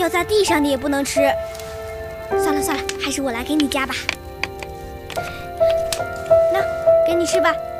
掉在地上的也不能吃。算了算了，还是我来给你夹吧。那，给你吃吧。